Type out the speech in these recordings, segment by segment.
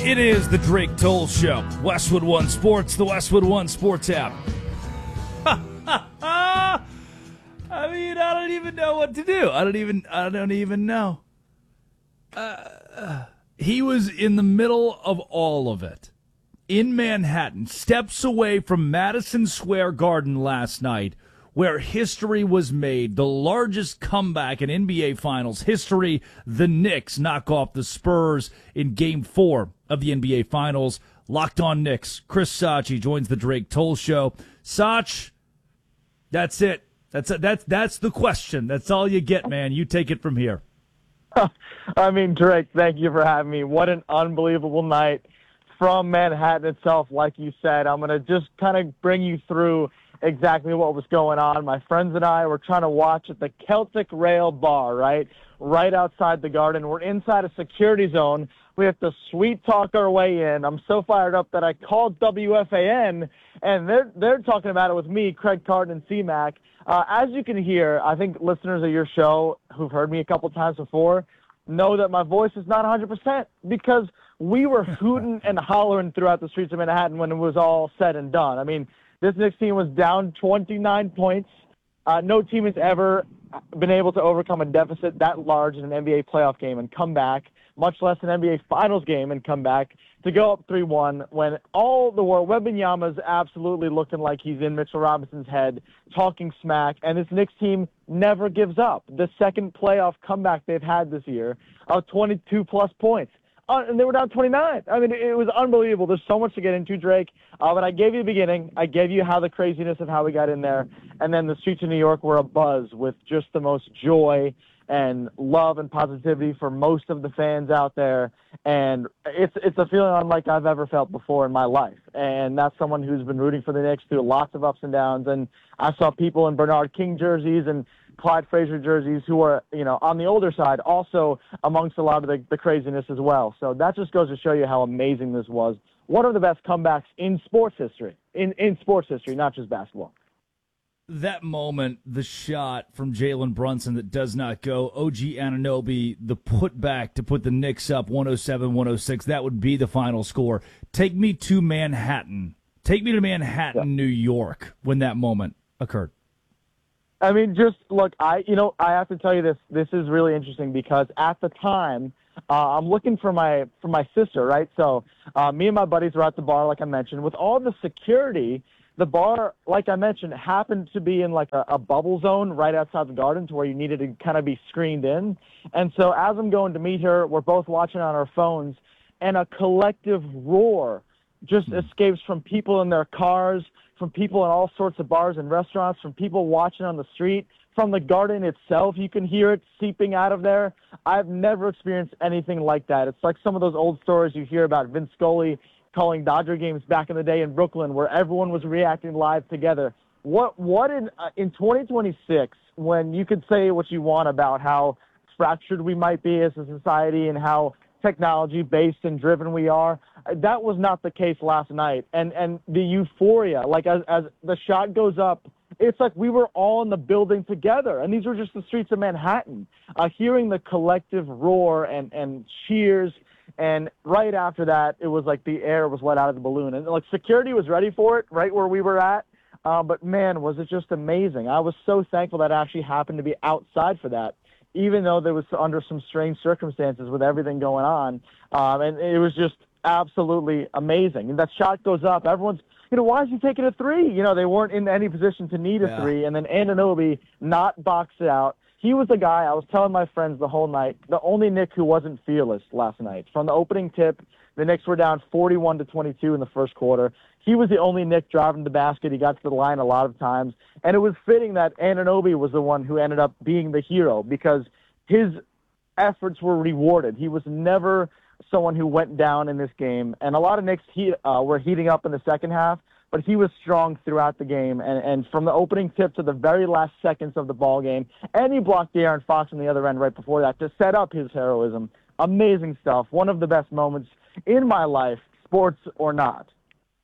It is the Drake Toll Show. Westwood One Sports, the Westwood One Sports app. I mean, I don't even know what to do. I don't even know. He was in the middle of all of it. In Manhattan, steps away from Madison Square Garden last night, where history was made, the largest comeback in NBA Finals history. The Knicks knock off the Spurs in Game 4 of the NBA Finals. Locked on Knicks. Chris Sachi joins the Drake Toll Show. Sach, that's it. That's the question. That's all you get, man. You take it from here. I mean, Drake, thank you for having me. What an unbelievable night from Manhattan itself, like you said. I'm going to just kind of bring you through exactly what was going on. My friends and I were trying to watch at the Celtic Rail Bar, right outside the Garden. We're inside a security zone. We have to sweet talk our way in. I'm so fired up that I called WFAN, and they're talking about it with me, Craig Carton, and C-Mac. As you can hear, I think listeners of your show who've heard me a couple times before know that my voice is not 100% because we were hooting and hollering throughout the streets of Manhattan when it was all said and done. I mean, this Knicks team was down 29 points. No team has ever been able to overcome a deficit that large in an NBA playoff game and come back, much less an NBA Finals game and come back to go up 3-1 when all the world, Wembanyama's absolutely looking like he's in Mitchell Robinson's head, talking smack, and this Knicks team never gives up. The second playoff comeback they've had this year of 22-plus points. And they were down 29. I mean, it was unbelievable. There's so much to get into, Drake. But I gave you the beginning. I gave you how the craziness of how we got in there. And then the streets of New York were abuzz with just the most joy and love and positivity for most of the fans out there. And it's a feeling unlike I've ever felt before in my life. And that's someone who's been rooting for the Knicks through lots of ups and downs. And I saw people in Bernard King jerseys and Clyde Frazier jerseys who are, on the older side, also amongst a lot of the craziness as well. So that just goes to show you how amazing this was. One of the best comebacks in sports history, in sports history, not just basketball. That moment, the shot from Jalen Brunson that does not go, OG Anunoby, the putback to put the Knicks up 107-106, that would be the final score. Take me to Manhattan. Take me to Manhattan, New York, when that moment occurred. I mean, just look, I have to tell you this. This is really interesting because at the time, I'm looking for my sister, right? So me and my buddies were at the bar, like I mentioned. With all the security, the bar, like I mentioned, happened to be in like a bubble zone right outside the Garden to where you needed to kind of be screened in. And so as I'm going to meet her, we're both watching on our phones, and a collective roar just escapes from people in their cars, from people in all sorts of bars and restaurants, from people watching on the street, from the Garden itself. You can hear it seeping out of there. I've never experienced anything like that. It's like some of those old stories you hear about Vince Scully calling Dodger games back in the day in Brooklyn where everyone was reacting live together. What in 2026, when you could say what you want about how fractured we might be as a society and how technology-based and driven we are, that was not the case last night. And the euphoria, like as the shot goes up, it's like we were all in the building together. And these were just the streets of Manhattan. Hearing the collective roar and cheers, and right after that, it was like the air was let out of the balloon. And like security was ready for it right where we were at. But man, was it just amazing. I was so thankful that I actually happened to be outside for that, even though there was under some strange circumstances with everything going on. And it was just absolutely amazing. And that shot goes up. Everyone's, why is he taking a three? They weren't in any position to need a three. And then Anunoby not boxed it out. He was the guy, I was telling my friends the whole night, the only Knick who wasn't fearless last night. From the opening tip, the Knicks were down 41-22 in the first quarter. He was the only Knick driving the basket. He got to the line a lot of times. And it was fitting that Anunoby was the one who ended up being the hero because his efforts were rewarded. He was never someone who went down in this game. And a lot of Knicks were heating up in the second half, but he was strong throughout the game. And from the opening tip to the very last seconds of the ball game, and he blocked De'Aaron Fox on the other end right before that to set up his heroism. Amazing stuff. One of the best moments in my life, sports or not.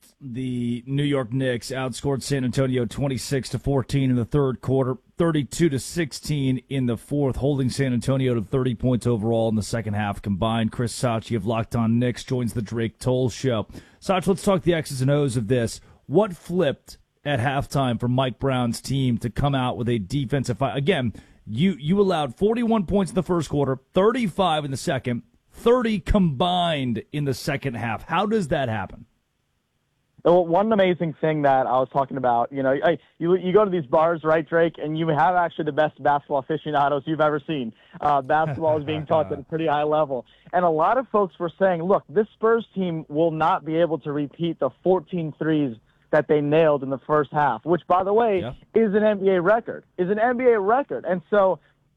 The New York Knicks outscored San Antonio 26-14 in the third quarter, 32-16 in the fourth, holding San Antonio to 30 points overall in the second half combined. Chris Sachi of Locked On Knicks joins the Drake Toll Show. Sachi, let's talk the X's and O's of this. What flipped at halftime for Mike Brown's team to come out with a defensive fight? Again, you allowed 41 points in the first quarter, 35 in the second, 30 combined in the second half. How does that happen? Well, one amazing thing that I was talking about, you go to these bars, right, Drake, and you have actually the best basketball aficionados you've ever seen. Basketball is being taught at a pretty high level. And a lot of folks were saying, look, this Spurs team will not be able to repeat the 14 threes that they nailed in the first half, which, by the way, is an NBA record, And so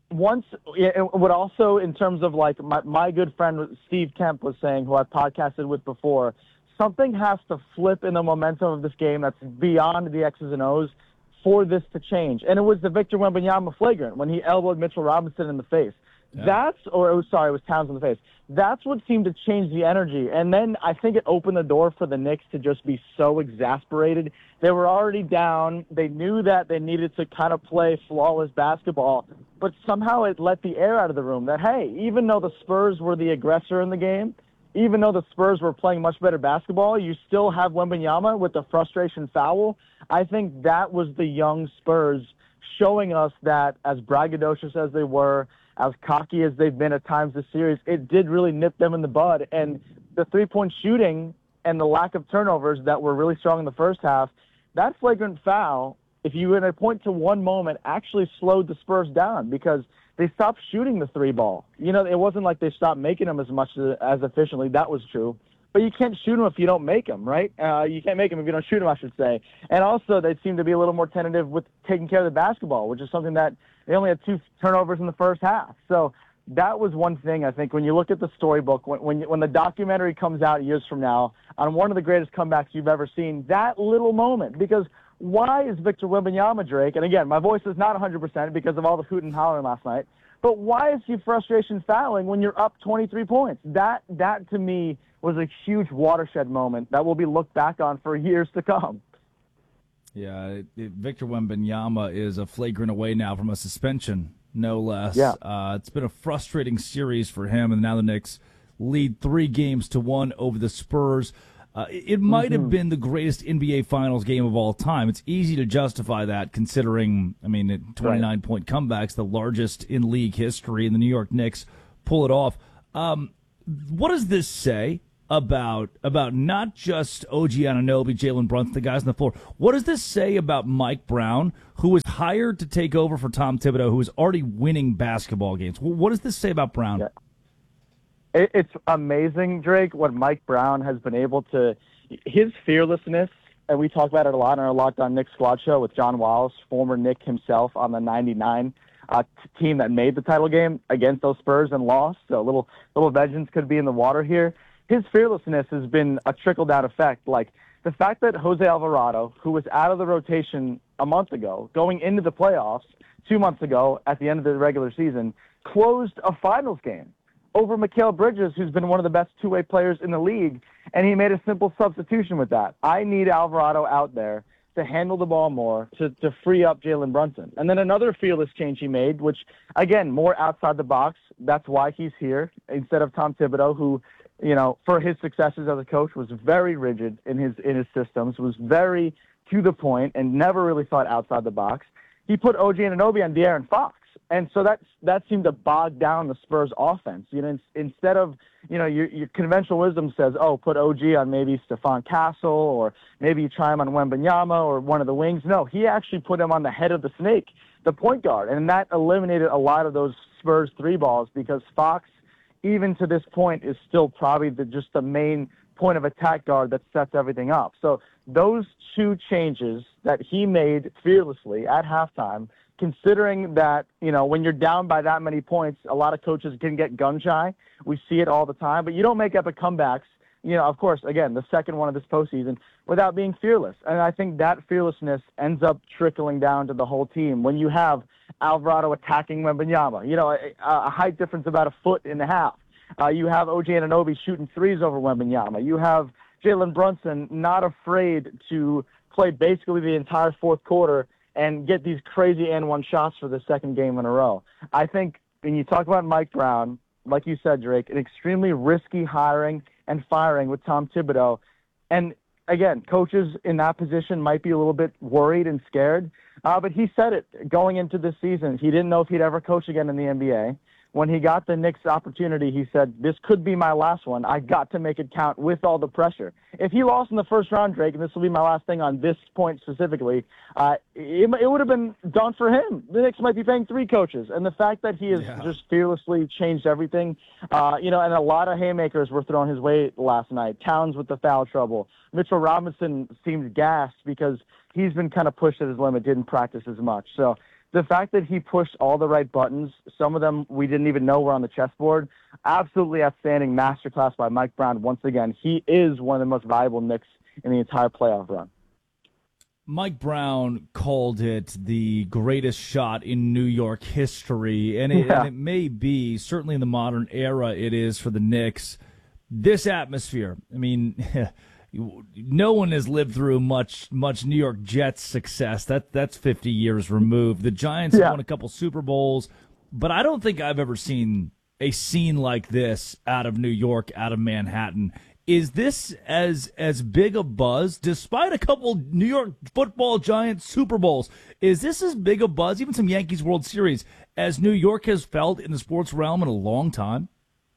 it would also, in terms of like my good friend Steve Kemp was saying, who I've podcasted with before, something has to flip in the momentum of this game that's beyond the X's and O's for this to change. And it was the Victor Wembanyama flagrant when he elbowed Mitchell Robinson in the face. Yeah. It was Towns in the face. That's what seemed to change the energy. And then I think it opened the door for the Knicks to just be so exasperated. They were already down. They knew that they needed to kind of play flawless basketball. But somehow it let the air out of the room that, hey, even though the Spurs were the aggressor in the game, even though the Spurs were playing much better basketball, you still have Wembanyama with the frustration foul. I think that was the young Spurs showing us that, as braggadocious as they were, as cocky as they've been at times this series, it did really nip them in the bud. And the three-point shooting and the lack of turnovers that were really strong in the first half, that flagrant foul, if you were to point to one moment, actually slowed the Spurs down because they stopped shooting the three ball. It wasn't like they stopped making them as much as efficiently. That was true. But you can't shoot them if you don't make them, right? You can't make them if you don't shoot them, I should say. And also, they seem to be a little more tentative with taking care of the basketball, which is something that they only had 2 turnovers in the first half. So that was one thing, I think, when you look at the storybook, when the documentary comes out years from now on one of the greatest comebacks you've ever seen, that little moment, because why is Victor Wembanyama, Drake, and again, my voice is not 100% because of all the hoot and hollering last night, but why is he frustration fouling when you're up 23 points? That to me was a huge watershed moment that will be looked back on for years to come. Yeah, Victor Wembanyama is a flagrant away now from a suspension, no less. Yeah. It's been a frustrating series for him, and now the Knicks lead 3-1 over the Spurs. It might have been the greatest NBA Finals game of all time. It's easy to justify that considering, 29-point comebacks, the largest in league history, and the New York Knicks pull it off. What does this say about not just OG Anunoby, Jalen Brunson, the guys on the floor? What does this say about Mike Brown, who was hired to take over for Tom Thibodeau, who is already winning basketball games? What does this say about Brown? Yeah. It's amazing, Drake, what Mike Brown has been able to – his fearlessness, and we talk about it a lot on our Locked On Knicks squad show with John Wallace, former Knick himself on the 99 team that made the title game against those Spurs and lost. So a little vengeance could be in the water here. His fearlessness has been a trickle-down effect. Like the fact that Jose Alvarado, who was out of the rotation a month ago, going into the playoffs 2 months ago at the end of the regular season, closed a finals game over Mikal Bridges, who's been one of the best two-way players in the league, and he made a simple substitution with that. I need Alvarado out there to handle the ball more, to free up Jalen Brunson. And then another fearless change he made, which, again, more outside the box. That's why he's here instead of Tom Thibodeau, who, for his successes as a coach was very rigid in his systems, was very to the point, and never really thought outside the box. He put OG Anunoby on De'Aaron Fox. And so that seemed to bog down the Spurs offense. Instead of, your conventional wisdom says, put OG on maybe Stephon Castle, or maybe you try him on Wembanyama or one of the wings. No, he actually put him on the head of the snake, the point guard. And that eliminated a lot of those Spurs three balls because Fox, even to this point, is still probably just the main point of attack guard that sets everything up. So those two changes that he made fearlessly at halftime, considering that, when you're down by that many points, a lot of coaches can get gun shy. We see it all the time, but you don't make epic comebacks, of course, again, the second one of this postseason, without being fearless. And I think that fearlessness ends up trickling down to the whole team. When you have Alvarado attacking Wembanyama, a height difference about 1.5 feet. You have OG Anunoby shooting threes over Wembanyama. You have Jalen Brunson not afraid to play basically the entire fourth quarter and get these crazy and one shots for the second game in a row. I think when you talk about Mike Brown, like you said, Drake, an extremely risky hiring and firing with Tom Thibodeau. And again, coaches in that position might be a little bit worried and scared, but he said it going into this season. He didn't know if he'd ever coach again in the NBA. When he got the Knicks opportunity, he said, this could be my last one. I got to make it count with all the pressure. If he lost in the first round, Drake, and this will be my last thing on this point specifically, it would have been done for him. The Knicks might be paying 3 coaches. And the fact that he has just fearlessly changed everything, and a lot of haymakers were thrown his way last night. Towns with the foul trouble. Mitchell Robinson seemed gassed because he's been kind of pushed at his limit, didn't practice as much. So the fact that he pushed all the right buttons, some of them we didn't even know were on the chessboard, absolutely outstanding masterclass by Mike Brown. Once again, he is one of the most valuable Knicks in the entire playoff run. Mike Brown called it the greatest shot in New York history, and it may be, certainly in the modern era, it is for the Knicks. This atmosphere, I mean, no one has lived through much New York Jets success. That's 50 years removed. The Giants have won a couple Super Bowls, but I don't think I've ever seen a scene like this out of New York, out of Manhattan. Is this as big a buzz, despite a couple New York Football Giants Super Bowls? Is this as big a buzz, even some Yankees World Series, as New York has felt in the sports realm in a long time?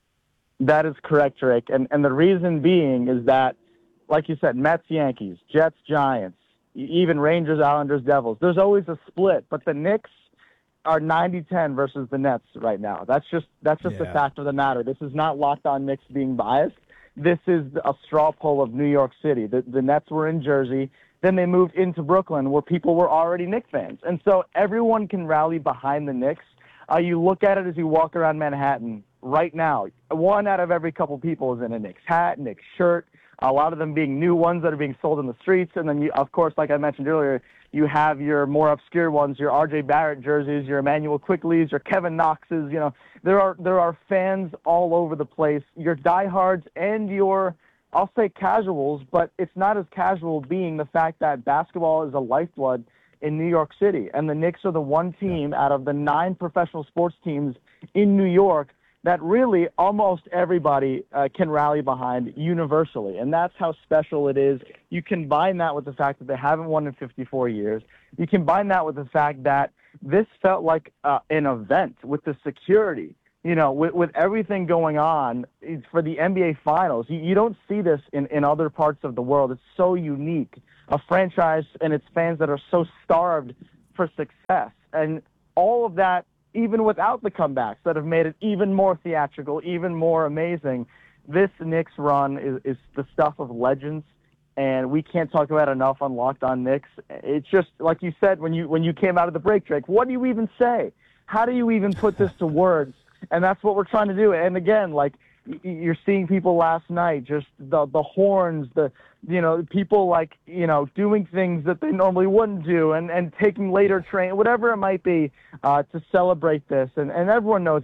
That is correct, Drake. And the reason being is that, like you said, Mets, Yankees, Jets, Giants, even Rangers, Islanders, Devils. There's always a split, but the Knicks are 90-10 versus the Nets right now. That's just the fact of the matter. This is not Locked On Knicks being biased. This is a straw poll of New York City. The Nets were in Jersey. Then they moved into Brooklyn where people were already Knicks fans. And so everyone can rally behind the Knicks. You look at it as you walk around Manhattan right now. 1 out of every couple people is in a Knicks hat, Knicks shirt. A lot of them being new ones that are being sold in the streets. And then, of course, like I mentioned earlier, you have your more obscure ones, your R.J. Barrett jerseys, your Emmanuel Quickleys, your Kevin Knoxes. There are fans all over the place, your diehards and your, I'll say casuals, but it's not as casual being the fact that basketball is a lifeblood in New York City. And the Knicks are the one team out of the 9 professional sports teams in New York that really almost everybody can rally behind universally. And that's how special it is. You combine that with the fact that they haven't won in 54 years. You combine that with the fact that this felt like an event with the security, with everything going on for the NBA Finals. You don't see this in other parts of the world. It's so unique. A franchise and its fans that are so starved for success. And all of that, even without the comebacks that have made it even more theatrical, even more amazing, this Knicks run is the stuff of legends, and we can't talk about it enough on Locked On Knicks. It's just, like you said, when you came out of the break, Drake, what do you even say? How do you even put this to words? And that's what we're trying to do. And again, like, you're seeing people last night, just the horns, people like, doing things that they normally wouldn't do and taking later train, whatever it might be, to celebrate this. And everyone knows